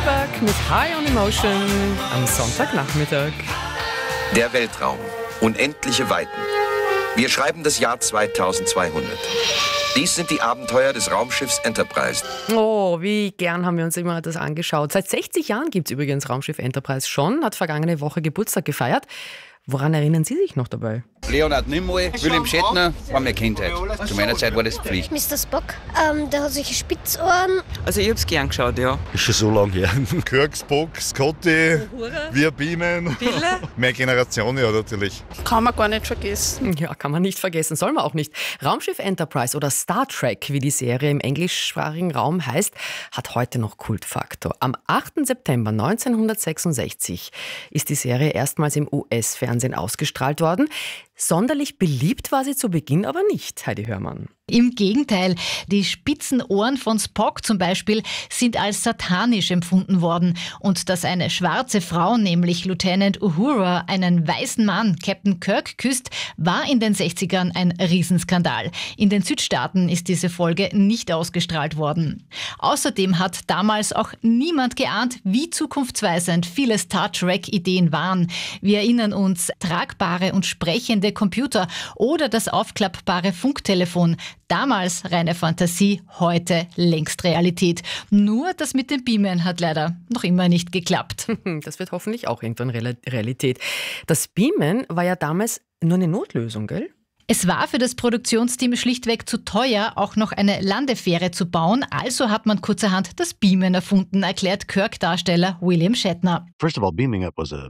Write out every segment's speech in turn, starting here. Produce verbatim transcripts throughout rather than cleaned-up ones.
Heidelberg mit High on Emotion am Sonntagnachmittag. Der Weltraum. Unendliche Weiten. Wir schreiben das Jahr zweitausendzweihundert. Dies sind die Abenteuer des Raumschiffs Enterprise. Oh, wie gern haben wir uns immer das angeschaut. Seit sechzig Jahren gibt es übrigens Raumschiff Enterprise schon, hat vergangene Woche Geburtstag gefeiert. Woran erinnern Sie sich noch dabei? Leonard Nimoy, William Shatner war meine Kindheit. Zu meiner Zeit war das Pflicht. Mister Spock, ähm, der hat solche Spitzohren. Also ich hab's gern geschaut, ja. Ist schon so lange her. Kirk, Spock, Scotty, wir beamen. Pille? Meine Generation, ja, natürlich. Kann man gar nicht vergessen. Ja, kann man nicht vergessen, soll man auch nicht. Raumschiff Enterprise oder Star Trek, wie die Serie im englischsprachigen Raum heißt, hat heute noch Kultfaktor. Am achten September neunzehnhundertsechsundsechzig ist die Serie erstmals im U S-Fernsehen ausgestrahlt worden. Sonderlich beliebt war sie zu Beginn aber nicht, Heidi Hörmann. Im Gegenteil, die spitzen Ohren von Spock zum Beispiel sind als satanisch empfunden worden. Und dass eine schwarze Frau, nämlich Lieutenant Uhura, einen weißen Mann, Captain Kirk, küsst, war in den sechzigern ein Riesenskandal. In den Südstaaten ist diese Folge nicht ausgestrahlt worden. Außerdem hat damals auch niemand geahnt, wie zukunftsweisend viele Star Trek-Ideen waren. Wir erinnern uns, tragbare und sprechende Computer oder das aufklappbare Funktelefon. Damals reine Fantasie, heute längst Realität. Nur das mit dem Beamen hat leider noch immer nicht geklappt. Das wird hoffentlich auch irgendwann Realität. Das Beamen war ja damals nur eine Notlösung, gell? Es war für das Produktionsteam schlichtweg zu teuer, auch noch eine Landefähre zu bauen. Also hat man kurzerhand das Beamen erfunden, erklärt Kirk-Darsteller William Shatner. Beamen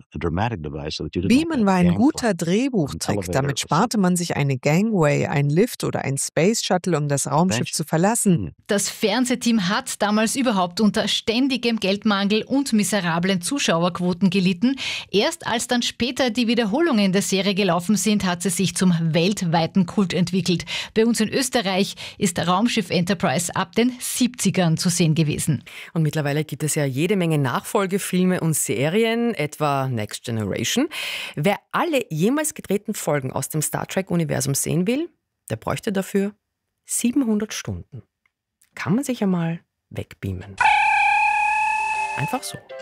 war ein guter Drehbuchtrick. Damit sparte man sich eine Gangway, ein Lift oder ein Space Shuttle, um das Raumschiff zu verlassen. Das Fernsehteam hat damals überhaupt unter ständigem Geldmangel und miserablen Zuschauerquoten gelitten. Erst als dann später die Wiederholungen der Serie gelaufen sind, hat sie sich zum weltweiten Kult entwickelt. Bei uns in Österreich ist Raumschiff Enterprise ab den siebzigern zu sehen gewesen. Und mittlerweile gibt es ja jede Menge Nachfolgefilme und Serien, etwa Next Generation. Wer alle jemals gedrehten Folgen aus dem Star Trek-Universum sehen will, der bräuchte dafür siebenhundert Stunden. Kann man sich einmal wegbeamen. Einfach so.